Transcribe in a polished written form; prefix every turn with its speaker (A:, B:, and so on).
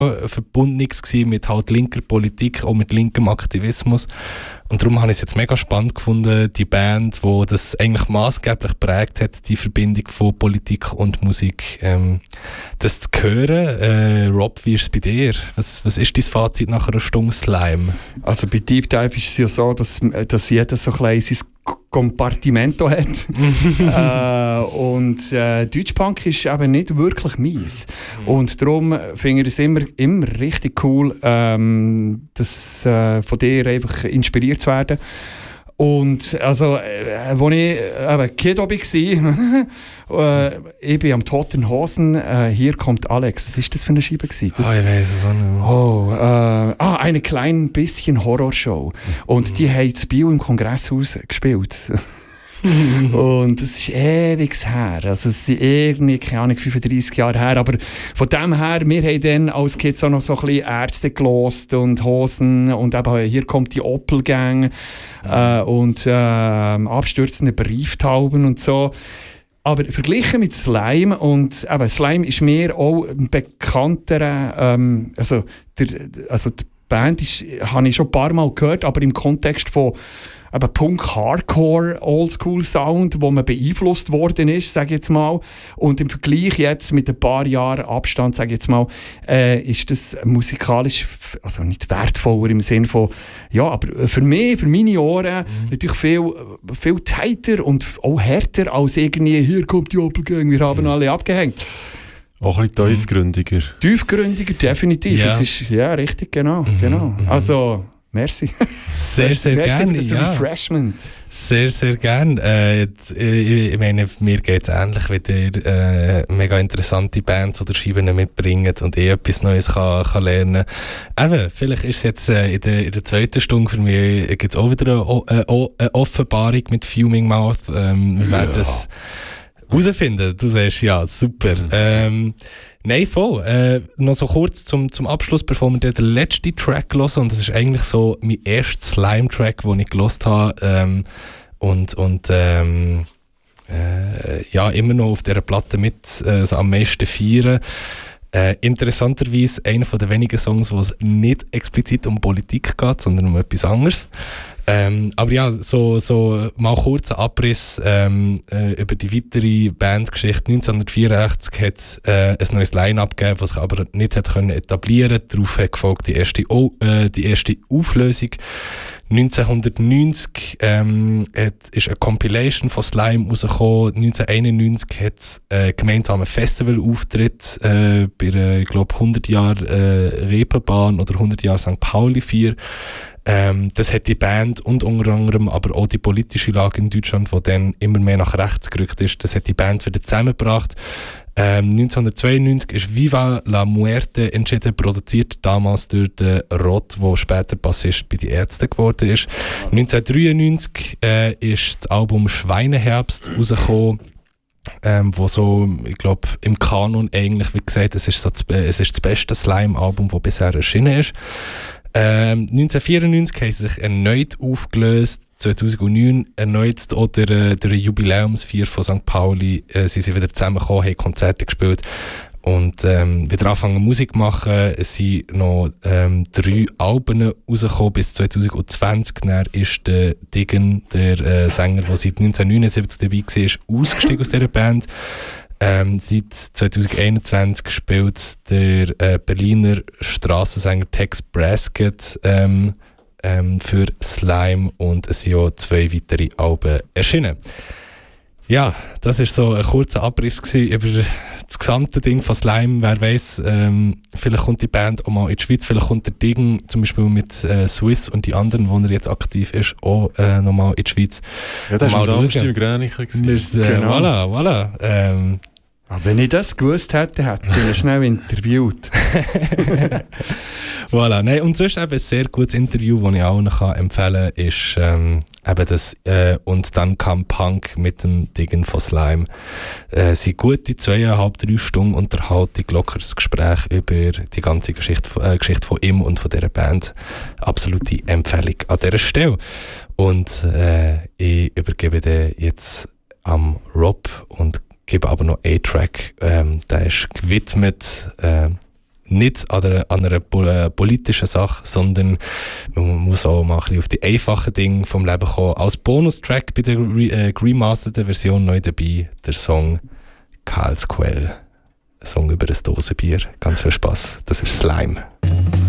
A: Verbundenes gewesen mit halt linker Politik, auch mit linkem Aktivismus. Und darum habe ich es jetzt mega spannend gefunden, die Band, die das eigentlich maßgeblich prägt hat, die Verbindung von Politik und Musik, das zu hören. Rob, wie ist es bei dir? Was ist dein Fazit nach einer Stunde Slime?
B: Also bei Deep Dive ist es ja so, dass jeder so ein kleines Kompartimento hat. Und Deutschpunk ist eben nicht wirklich meins. Und darum finde ich es immer richtig cool, dass von dir einfach inspiriert zu werden. Und also, als ich Kid war, ich bin am Toten Hosen, hier kommt Alex. Was war das für eine Scheibe? Das,
A: ich weiß es auch nicht mehr.
B: Eine klein bisschen Horrorshow. Und die haben das Bio im Kongresshaus gespielt. Und das ist ewig her. Also es sind irgendwie, keine Ahnung, 35 Jahre her. Aber von dem her, wir haben dann als Kids auch noch so ein bisschen Ärzte gelost und Hosen. Und eben, hier kommt die Opel-Gang und abstürzende Brieftauben und so. Aber verglichen mit Slime, und eben, Slime ist mir auch ein bekannterer, die Band habe ich schon ein paar Mal gehört, aber im Kontext von Punk, Hardcore, Oldschool-Sound, wo man beeinflusst worden ist, sage ich jetzt mal. Und im Vergleich jetzt mit ein paar Jahren Abstand, sage ich jetzt mal, ist das musikalisch, also nicht wertvoller im Sinne von, ja, aber für mich, für meine Ohren, natürlich viel tighter und auch härter als irgendwie, hier kommt die Opel-Gang, wir haben alle abgehängt.
C: Auch ein bisschen tiefgründiger.
B: Tiefgründiger, definitiv.
A: Ja.
B: Es ist, ja, richtig, genau. Also, merci.
A: Sehr, sehr gerne.
B: Merci für das Refreshment.
A: Sehr, sehr gerne. Ich meine, mir geht es ähnlich, wie ihr mega interessante Bands oder Scheiben mitbringen und etwas Neues kann lernen kann. Eben, vielleicht ist es jetzt in der zweiten Stunde für mich gibt's auch wieder eine Offenbarung mit Fuming Mouth. Wir werden das herausfinden. Du sagst, ja, super. Nein, voll. Noch so kurz zum Abschluss, bevor wir den letzten Track hören. Und das ist eigentlich so mein erster Slime-Track, den ich gehört habe. Ja, immer noch auf dieser Platte mit so am meisten feiern. Interessanterweise einer der wenigen Songs, wo es nicht explizit um Politik geht, sondern um etwas anderes. Aber ja, so mal kurz ein Abriss über die weitere Bandgeschichte. 1984 hat es ein neues Line-Up gegeben, das sich aber nicht hat etablieren konnte. Darauf hat gefolgt die erste Auflösung. 1990 ist eine Compilation von Slime rausgekommen. 1991 hat es einen gemeinsamen Festivalauftritt bei einer, ich glaube, 100 Jahre Reeperbahn oder 100 Jahre St. Pauli 4. Das hat die Band und unter anderem aber auch die politische Lage in Deutschland, die dann immer mehr nach rechts gerückt ist, das hat die Band wieder zusammengebracht. 1992 ist Viva la Muerte entschieden, produziert damals durch den Rod, der später Bassist bei den Ärzten geworden ist. 1993 ist das Album Schweineherbst rausgekommen, wo so, ich glaube, im Kanon eigentlich, wie gesagt, es ist das beste Slime-Album, das bisher erschienen ist. 1994 haben sie sich erneut aufgelöst, 2009 erneut oder der Jubiläumsfeier von St. Pauli sind sie wieder zusammengekommen, haben Konzerte gespielt und wieder angefangen Musik machen. Es sind noch 3 Alben rausgekommen bis 2020. Dann ist der Diggen, der Sänger, der seit 1979 dabei war, ausgestiegen aus dieser Band. Seit 2021 spielt der Berliner Strassensänger Tex Brasket für Slime und es sind auch 2 weitere Alben erschienen. Ja, das war so ein kurzer Abriss über das gesamte Ding von Slime. Wer weiss, vielleicht kommt die Band auch mal in die Schweiz, vielleicht kommt der Ding zum Beispiel mit Swiss und die anderen, wo er jetzt aktiv ist, auch nochmal in die Schweiz.
C: Ja, das war am Samstag im Gränichen.
A: Genau. Voilà.
B: Wenn ich das gewusst hätte, hätte ich ihn schnell interviewt.
A: Voilà. Nein, und sonst eben ein sehr gutes Interview, das ich allen empfehlen kann, ist eben das «Und dann kam Punk» mit dem Diggen von Slime. Es sind gute 2,5-3 Stunden Unterhaltung, lockeres Gespräch über die ganze Geschichte von ihm und von dieser Band. Absolute Empfehlung an dieser Stelle. Und ich übergebe dir jetzt am Rob und gebe aber noch einen Track, der ist gewidmet nicht an einer politischen Sache, sondern man muss auch mal ein bisschen auf die einfachen Dinge vom Leben kommen. Als Bonustrack bei der remasterten Version neu dabei der Song Karls Quell. Ein Song über ein Dosenbier. Ganz viel Spass. Das ist Slime.